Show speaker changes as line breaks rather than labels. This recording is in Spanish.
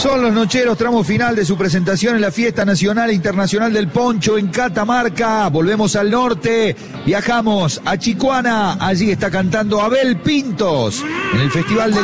Son los Nocheros, tramo final de su presentación en la Fiesta Nacional e Internacional del Poncho en Catamarca. Volvemos al norte, viajamos a Chicoana, allí está cantando Abel Pintos en el Festival del